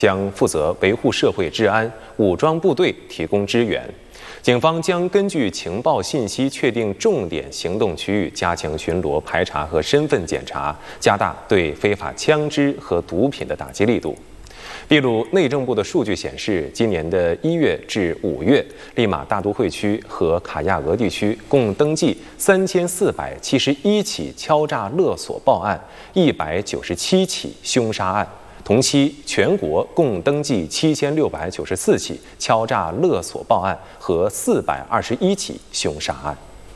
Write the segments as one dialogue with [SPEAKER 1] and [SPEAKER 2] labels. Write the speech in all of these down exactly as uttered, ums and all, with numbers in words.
[SPEAKER 1] 将负责维护社会治安，武装部队提供支援。警方将根据情报信息确定重点行动区域，加强巡逻、排查和身份检查，加大对非法枪支和毒品的打击力度。秘鲁内政部的数据显示，今年的一月至五月，利马大都会区和卡亚俄地区共登记三千四百七十一起敲诈勒索报案，一百九十七起凶杀案。同期，全国共登记七千六百九十四起敲诈勒索报案和四百二十一起凶杀案。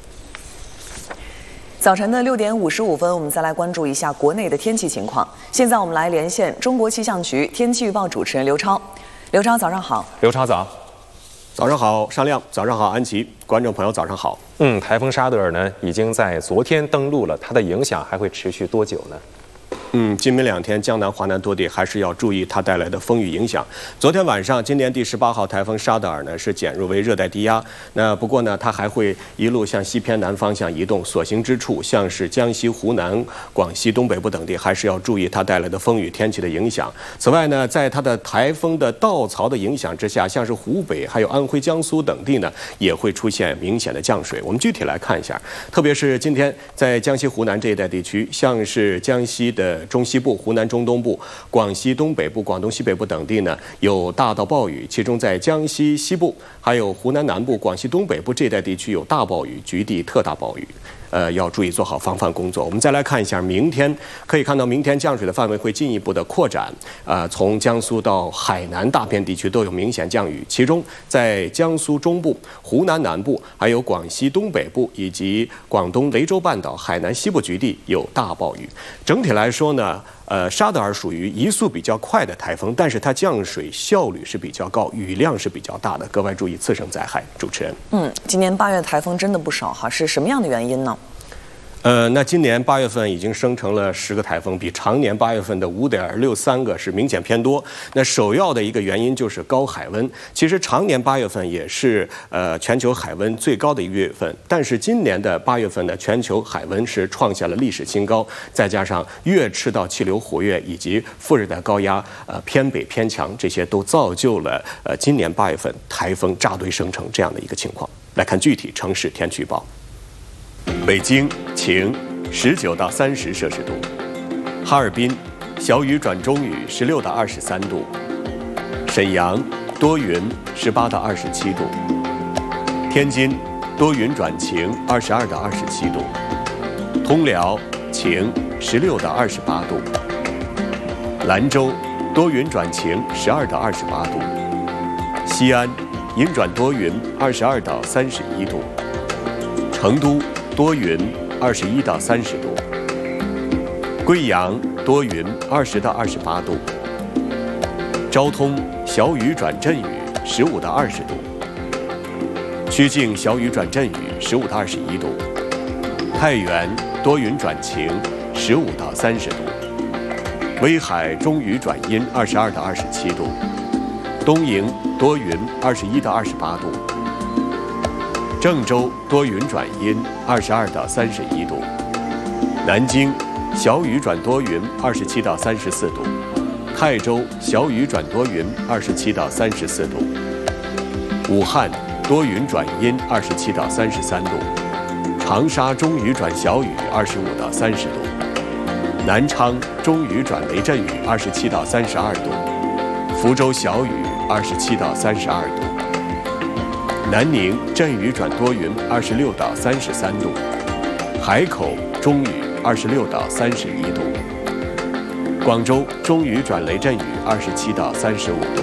[SPEAKER 2] 早晨的六点五十五分，我们再来关注一下国内的天气情况。现在我们来连线中国气象局天气预报主持人刘超。刘超，早上好。
[SPEAKER 1] 刘超早。
[SPEAKER 3] 早上好，尚亮。早上好，安琪。观众朋友，早上好。
[SPEAKER 1] 嗯，台风沙德尔呢，已经在昨天登陆了，它的影响还会持续多久呢？
[SPEAKER 3] 嗯，今明两天，江南、华南多地还是要注意它带来的风雨影响。昨天晚上，今年第十八号台风沙德尔呢是减弱为热带低压。那不过呢，它还会一路向西偏南方向移动，所行之处像是江西、湖南、广西东北部等地，还是要注意它带来的风雨天气的影响。此外呢，在它的台风的倒槽的影响之下，像是湖北、还有安徽、江苏等地呢，也会出现明显的降水。我们具体来看一下，特别是今天在江西、湖南这一带地区，像是江西的中西部、湖南中东部、广西东北部、广东西北部等地呢，有大到暴雨，其中在江西西部、还有湖南南部、广西东北部这一带地区有大暴雨，局地特大暴雨。呃，要注意做好防范工作。我们再来看一下明天，可以看到明天降水的范围会进一步的扩展，呃，从江苏到海南大片地区都有明显降雨，其中在江苏中部、湖南南部、还有广西东北部以及广东雷州半岛、海南西部局地有大暴雨。整体来说呢，呃，沙德尔属于移速比较快的台风，但是它降水效率是比较高，雨量是比较大的，格外注意次生灾害。主持人，
[SPEAKER 2] 嗯，今年八月台风真的不少哈，是什么样的原因呢？
[SPEAKER 3] 呃，那今年八月份已经生成了十个台风，比常年八月份的五点六三个是明显偏多。那首要的一个原因就是高海温。其实常年八月份也是呃全球海温最高的一个月份，但是今年的八月份呢，全球海温是创下了历史新高，再加上越赤道气流活跃以及副热带高压呃偏北偏强，这些都造就了呃今年八月份台风扎堆生成这样的一个情况。来看具体城市天气预报。北京晴，十九到三十摄氏度；哈尔滨小雨转中雨，十六到二十三度；沈阳多云，十八到二十七度；天津多云转晴，二十二到二十七度；通辽晴，十六到二十八度；兰州多云转晴，十二到二十八度；西安阴转多云，二十二到三十一度；成都多云，二十一到三十度；贵阳多云，二十到二十八度；昭通小雨转阵雨，十五到二十度；曲靖小雨转阵雨，十五到二十一度；太原多云转晴，十五到三十度；威海中雨转阴，二十二到二十七度；东营多云，二十一到二十八度；郑州多云转阴，二十二到三十一度；南京小雨转多云，二十七到三十四度；泰州小雨转多云，二十七到三十四度；武汉多云转阴，二十七到三十三度；长沙中雨转小雨，二十五到三十度；南昌中雨转雷阵雨，二十七到三十二度；福州小雨，二十七到三十二度；南宁阵雨转多云，二十六到三十三度；海口中雨，二十六到三十一度；广州中雨转雷阵雨，二十七到三十五度。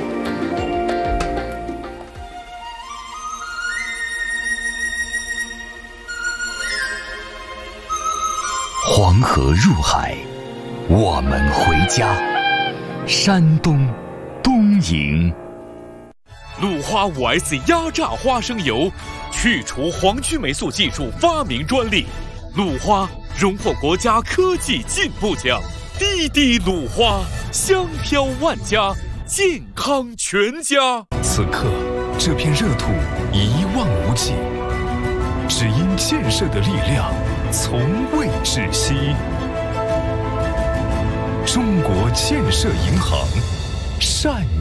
[SPEAKER 4] 黄河入海，我们回家。山东东营。
[SPEAKER 5] 鲁花 五 S 压榨花生油，去除黄曲霉素技术发明专利。鲁花荣获国家科技进步奖。滴滴鲁花，香飘万家，健康全家。
[SPEAKER 4] 此刻，这片热土一望无际，只因建设的力量从未止息。中国建设银行， 善